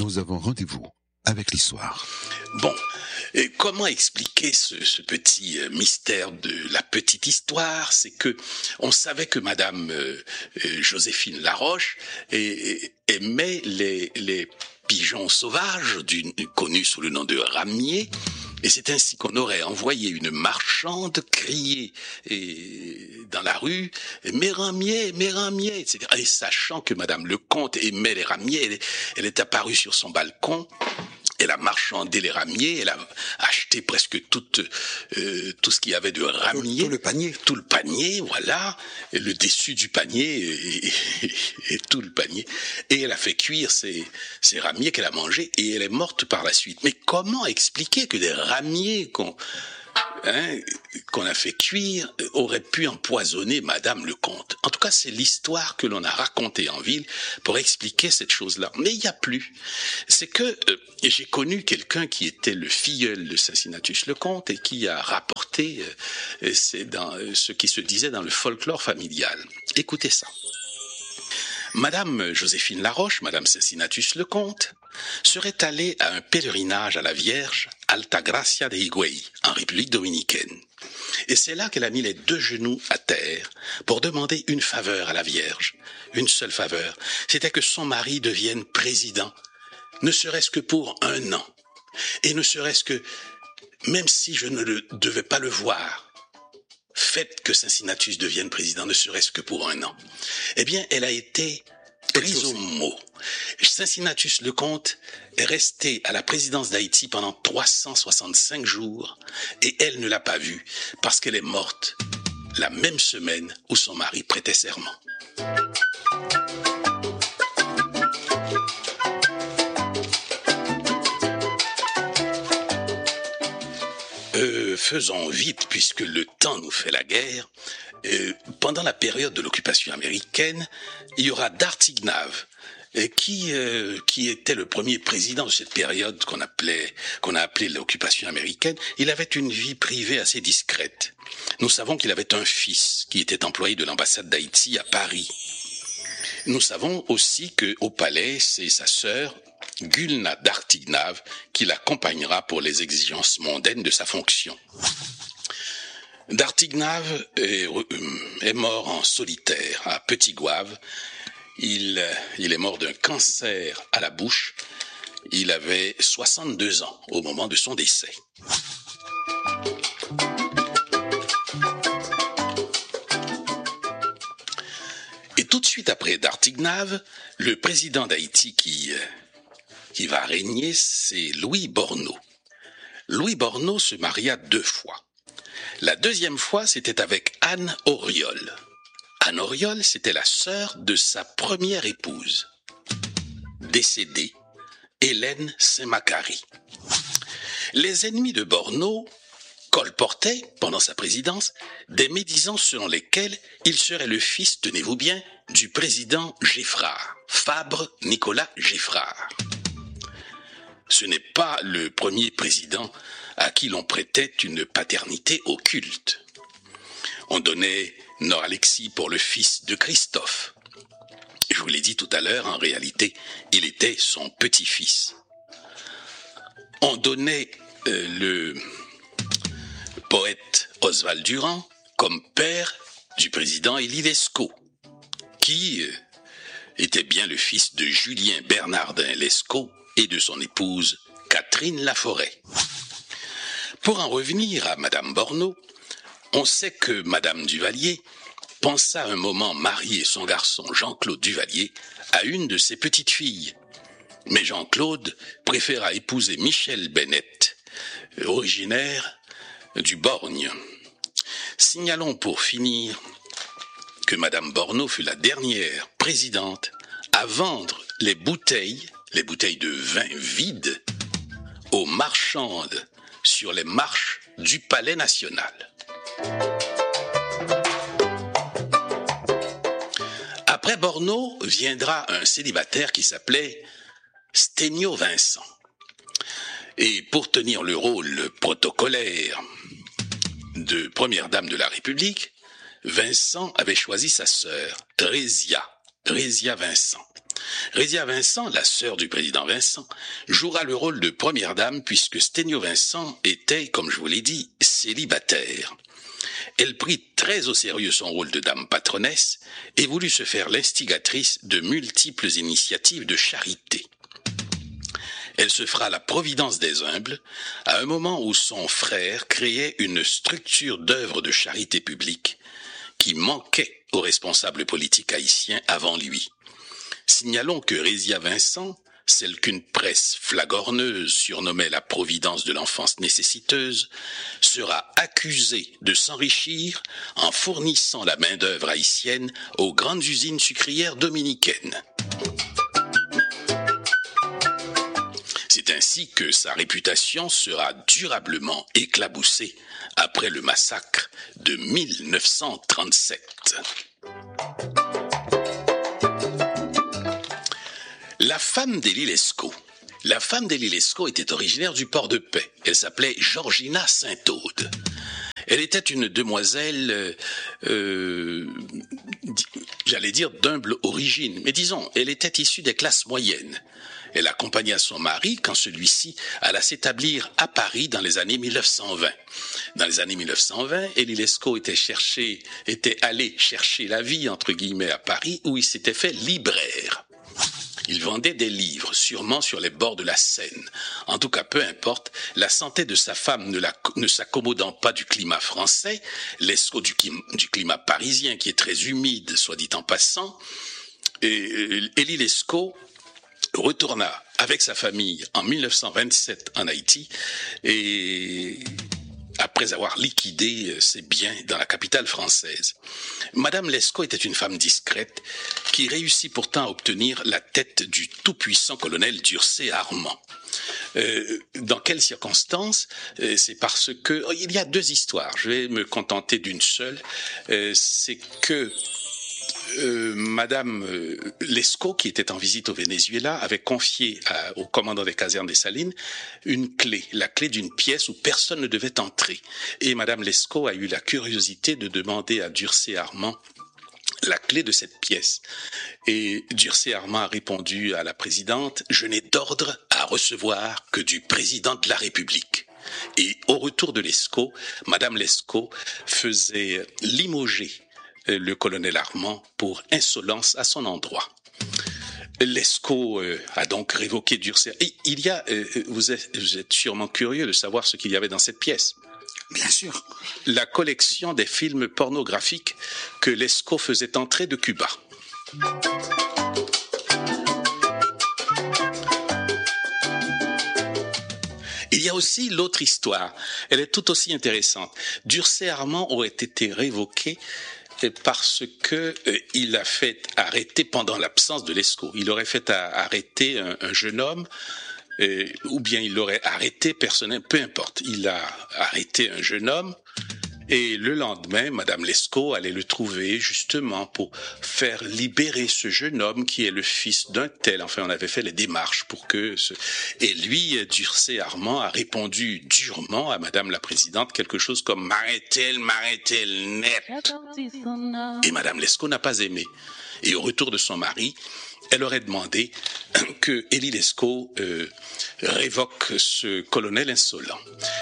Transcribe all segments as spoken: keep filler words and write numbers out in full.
nous avons rendez-vous avec l'histoire. Bon, et comment expliquer ce, ce petit euh, mystère de la petite histoire? C'est que on savait que Madame euh, euh, Joséphine Laroche et, et, aimait les, les pigeons sauvages, du, connus sous le nom de ramiers. Et c'est ainsi qu'on aurait envoyé une marchande crier et, dans la rue « Mes ramiers, mes ramiers !» et cetera. Et sachant que Madame Lecomte aimait les ramiers, elle, elle est apparue sur son balcon. Elle a marchandé les ramiers, elle a acheté presque tout, euh, tout ce qu'il y avait de ramiers. Tout, tout le panier. Tout le panier, voilà. Et le dessus du panier et, et, et tout le panier. Et elle a fait cuire ces, ces ramiers qu'elle a mangés et elle est morte par la suite. Mais comment expliquer que des ramiers qu'on, hein, qu'on a fait cuire auraient pu empoisonner Madame Lecomte? En tout cas, c'est l'histoire que l'on a racontée en ville pour expliquer cette chose-là. Mais il n'y a plus. C'est que euh, j'ai connu quelqu'un qui était le filleul de Cincinnatus Lecomte et qui a rapporté euh, c'est dans, euh, ce qui se disait dans le folklore familial. Écoutez ça. Madame Joséphine Laroche, Madame Cincinnatus Lecomte, serait allée à un pèlerinage à la Vierge, Altagracia de Higüey, en République dominicaine. Et c'est là qu'elle a mis les deux genoux à terre pour demander une faveur à la Vierge. Une seule faveur, c'était que son mari devienne président, ne serait-ce que pour un an. Et ne serait-ce que, même si je ne le, devais pas le voir, faites que Cincinnatus devienne président, ne serait-ce que pour un an. Eh bien, elle a été prise au mot. Cincinnatus Lecomte est resté à la présidence d'Haïti pendant trois cent soixante-cinq jours et elle ne l'a pas vu parce qu'elle est morte la même semaine où son mari prêtait serment. Euh, faisons vite puisque le temps nous fait la guerre. Euh, pendant la période de l'occupation américaine, il y aura d'Artignave, euh, qui euh, qui était le premier président de cette période qu'on appelait qu'on a appelé l'occupation américaine. Il avait une vie privée assez discrète. Nous savons qu'il avait un fils qui était employé de l'ambassade d'Haïti à Paris. Nous savons aussi que au palais, c'est sa sœur Gulna d'Artignave qui l'accompagnera pour les exigences mondaines de sa fonction. D'Artignave est, est mort en solitaire à Petit Goâve. Il, il est mort d'un cancer à la bouche. Il avait soixante-deux ans au moment de son décès. Et tout de suite après d'Artignave, le président d'Haïti qui, qui va régner, c'est Louis Borneau. Louis Borneau se maria deux fois. La deuxième fois, c'était avec Anne Auriol. Anne Auriol, c'était la sœur de sa première épouse, décédée, Hélène Saint-Macary. Les ennemis de Borneau colportaient, pendant sa présidence, des médisances selon lesquelles il serait le fils, tenez-vous bien, du président Geffrard, Fabre Nicolas Geffrard. Ce n'est pas le premier président à qui l'on prêtait une paternité occulte. On donnait Nord-Alexis pour le fils de Christophe. Je vous l'ai dit tout à l'heure, en réalité, il était son petit-fils. On donnait euh, le poète Oswald Durand comme père du président Élie Lescaut, qui euh, était bien le fils de Julien Bernardin Lescaut et de son épouse Catherine Laforêt. Pour en revenir à Madame Borneau, on sait que Madame Duvalier pensa un moment marier son garçon Jean-Claude Duvalier à une de ses petites filles. Mais Jean-Claude préféra épouser Michel Bennett, originaire du Borgne. Signalons pour finir que Madame Borneau fut la dernière présidente à vendre les bouteilles, les bouteilles de vin vides, aux marchandes sur les marches du Palais National. Après Borneau viendra un célibataire qui s'appelait Sténio Vincent. Et pour tenir le rôle protocolaire de première dame de la République, Vincent avait choisi sa sœur, Thrésia, Thrésia Vincent. Rézia Vincent, la sœur du président Vincent, jouera le rôle de première dame puisque Sténio Vincent était, comme je vous l'ai dit, célibataire. Elle prit très au sérieux son rôle de dame patronnesse et voulut se faire l'instigatrice de multiples initiatives de charité. Elle se fera la providence des humbles à un moment où son frère créait une structure d'œuvres de charité publique qui manquait aux responsables politiques haïtiens avant lui. Signalons que Rézia Vincent, celle qu'une presse flagorneuse surnommait la providence de l'enfance nécessiteuse, sera accusée de s'enrichir en fournissant la main-d'œuvre haïtienne aux grandes usines sucrières dominicaines. C'est ainsi que sa réputation sera durablement éclaboussée après le massacre de mille neuf cent trente-sept. La femme d'Élie Lescaut. La femme d'Élie Lescaut était originaire du Port-de-Paix. Elle s'appelait Georgina Saint-Aude. Elle était une demoiselle, euh, euh, j'allais dire d'humble origine, mais disons, elle était issue des classes moyennes. Elle accompagna son mari quand celui-ci alla s'établir à Paris dans les années mille neuf cent vingt. Dans les années mille neuf cent vingt, Élie Lescaut était cherché, était allé chercher la vie, entre guillemets, à Paris, où il s'était fait libraire. Il vendait des livres, sûrement sur les bords de la Seine. En tout cas, peu importe, la santé de sa femme ne, la, ne s'accommodant pas du climat français, Lescaut du, du climat parisien qui est très humide, soit dit en passant, et Élie Lescaut retourna avec sa famille en mille neuf cent vingt-sept en Haïti et après avoir liquidé ses biens dans la capitale française. Madame Lescaut était une femme discrète qui réussit pourtant à obtenir la tête du tout-puissant colonel Dursé Armand. Euh, dans quelles circonstances? euh, C'est parce que oh, il y a deux histoires. Je vais me contenter d'une seule. Euh, c'est que Euh, Madame euh, Lescaut, qui était en visite au Venezuela, avait confié à, au commandant des casernes des Salines une clé, la clé d'une pièce où personne ne devait entrer. Et Madame Lescaut a eu la curiosité de demander à Dursé Armand la clé de cette pièce. Et Dursé Armand a répondu à la présidente « Je n'ai d'ordre à recevoir que du président de la République ». Et au retour de Lescaut, Madame Lescaut faisait limoger le colonel Armand pour insolence à son endroit. Lescaut euh, a donc révoqué Dursé. Et il y a, euh, vous, êtes, vous êtes sûrement curieux de savoir ce qu'il y avait dans cette pièce. Bien sûr. La collection des films pornographiques que Lescaut faisait entrer de Cuba. Il y a aussi l'autre histoire. Elle est tout aussi intéressante. Dursé Armand aurait été révoqué parce que euh, il a fait arrêter pendant l'absence de Lescaut. Il aurait fait à, arrêter un, un jeune homme, euh, ou bien il l'aurait arrêté personnel, peu importe. Il a arrêté un jeune homme, et le lendemain, Madame Lescaut allait le trouver justement pour faire libérer ce jeune homme qui est le fils d'un tel. Enfin, on avait fait les démarches pour que... Ce... Et lui, Dursé Armand, a répondu durement à Madame la Présidente quelque chose comme « M'arrête-t-elle, m'arrête-t-elle net ?» Et Madame Lescaut n'a pas aimé. Et au retour de son mari, elle aurait demandé que Élie Lescaut euh, révoque ce colonel insolent.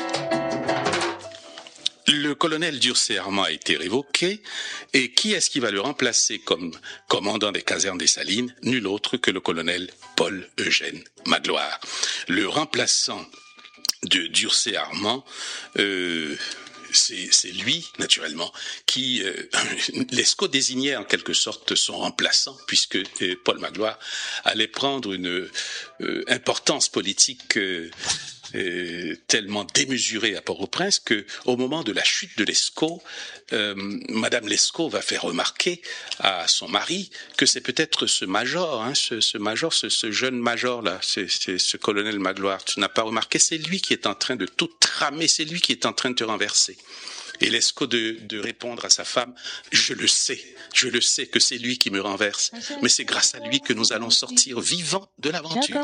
Le colonel Dursé Armand a été révoqué, et qui est-ce qui va le remplacer comme commandant des casernes des Salines? Nul autre que le colonel Paul Eugène Magloire. Le remplaçant de Dursé Armand, euh, c'est, c'est lui, naturellement, qui, euh, Lescaut désignait en quelque sorte son remplaçant, puisque euh, Paul Magloire allait prendre une euh, importance politique euh, Euh, tellement démesurée à Port-au-Prince que, au moment de la chute de Lescaut, euh, Madame Lescaut va faire remarquer à son mari que c'est peut-être ce major, hein, ce, ce major, ce, ce jeune major là, c'est, c'est ce colonel Magloire. Tu n'as pas remarqué, c'est lui qui est en train de tout tramer, c'est lui qui est en train de te renverser. Et Lescaut de, de répondre à sa femme, je le sais, je le sais que c'est lui qui me renverse, mais c'est grâce à lui que nous allons sortir vivants de l'aventure.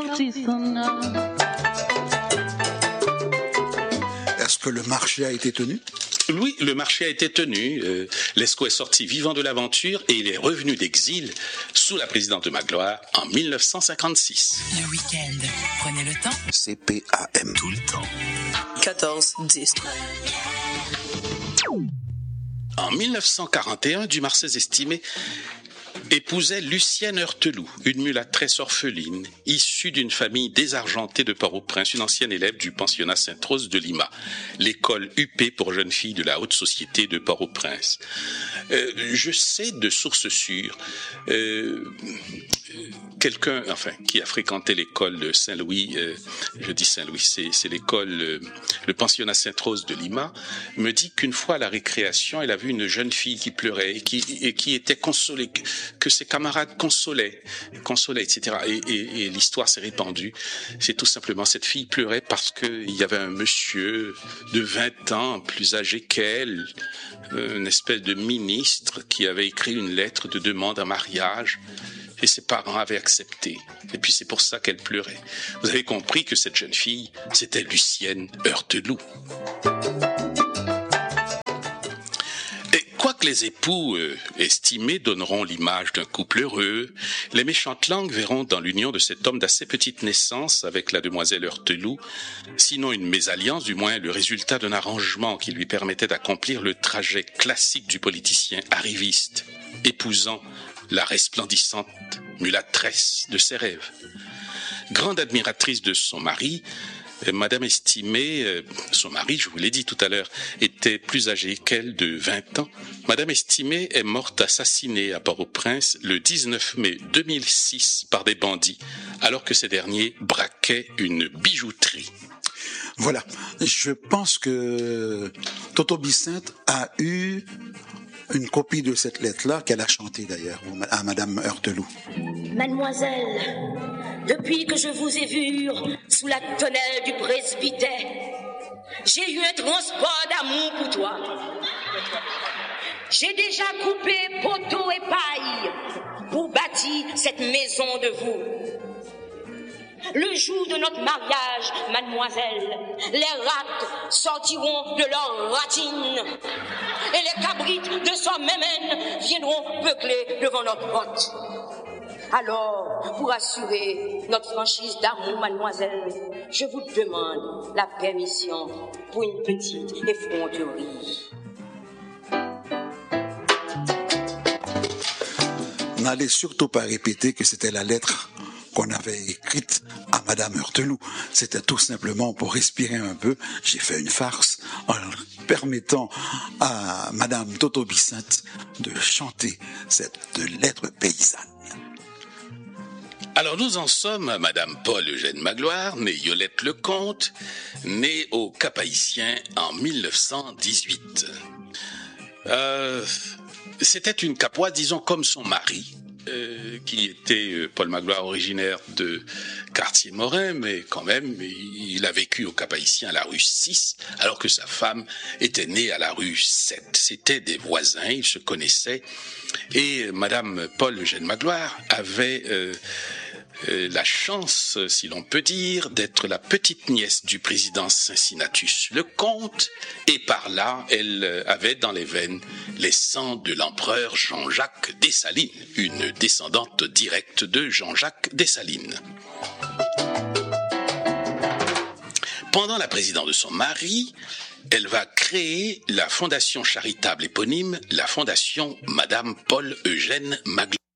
Est-ce que le marché a été tenu? Oui, le marché a été tenu. Euh, Lescaut est sorti vivant de l'aventure et il est revenu d'exil sous la présidence de Magloire en mille neuf cent cinquante-six. Le week-end, prenez le temps. C P A M. Tout le temps. quatorze dix. En mille neuf cent quarante et un, Dumarsais estimé épousait Lucienne Heurteloup, une mulâtresse orpheline, issue d'une famille désargentée de Port-au-Prince, une ancienne élève du pensionnat Sainte-Rose de Lima, l'école U P pour jeunes filles de la haute société de Port-au-Prince. Euh, je sais de sources sûres, euh, quelqu'un, enfin, qui a fréquenté l'école de Saint-Louis, euh, je dis Saint-Louis, c'est, c'est l'école, euh, le pensionnat Sainte-Rose de Lima, me dit qu'une fois à la récréation, elle a vu une jeune fille qui pleurait et qui, et qui était consolée, que ses camarades consolaient, consolaient, et cetera. Et, et, et l'histoire s'est répandue. C'est tout simplement cette fille pleurait parce qu'il y avait un monsieur de vingt ans, plus âgé qu'elle, une espèce de ministre qui avait écrit une lettre de demande en mariage. Et ses parents avaient accepté. Et puis c'est pour ça qu'elle pleurait. Vous avez compris que cette jeune fille, c'était Lucienne Heurteloup. Et quoique les époux euh, estimés donneront l'image d'un couple heureux, les méchantes langues verront dans l'union de cet homme d'assez petite naissance avec la demoiselle Heurteloup, sinon une mésalliance, du moins le résultat d'un arrangement qui lui permettait d'accomplir le trajet classique du politicien arriviste, épousant la resplendissante mulâtresse de ses rêves. Grande admiratrice de son mari, Madame Estimé, euh, son mari, je vous l'ai dit tout à l'heure, était plus âgé qu'elle de vingt ans. Madame Estimé est morte assassinée à Port-au-Prince le dix-neuf mai deux mille six par des bandits, alors que ces derniers braquaient une bijouterie. Voilà, je pense que Toto Bicinte a eu une copie de cette lettre-là qu'elle a chantée d'ailleurs à Madame Heurteloup. Mademoiselle, depuis que je vous ai vue sous la tonnelle du presbytère, j'ai eu un transport d'amour pour toi. J'ai déjà coupé poteau et paille pour bâtir cette maison de vous. Le jour de notre mariage, mademoiselle, les rats sortiront de leur ratine et les cabrites de son mémène viendront peupler devant notre porte. Alors, pour assurer notre franchise d'amour, mademoiselle, je vous demande la permission pour une petite effronterie. N'allez surtout pas répéter que c'était la lettre qu'on avait écrite à Madame Heurteloup. C'était tout simplement pour respirer un peu. J'ai fait une farce en permettant à Madame Toto Bicinte de chanter cette lettre paysanne. Alors nous en sommes à Madame Paul-Eugène Magloire, née Yolette Lecomte, née au Cap-Haïtien en mille neuf cent dix-huit. Euh, c'était une Capoise, disons comme son mari, Euh, qui était euh, Paul Magloire, originaire de Cartier-Morin, mais quand même, il a vécu au Cap-Haïtien à la rue six, alors que sa femme était née à la rue sept. C'était des voisins, ils se connaissaient, et Madame Paul-Eugène Magloire avait euh, euh, la chance, si l'on peut dire, d'être la petite nièce du président Cincinnatus Lecomte, et par là, elle euh, avait dans les veines les sangs de l'empereur Jean-Jacques Dessalines, une descendante directe de Jean-Jacques Dessalines. Pendant la présidence de son mari, elle va créer la fondation charitable éponyme, la fondation Madame Paul-Eugène Magloire.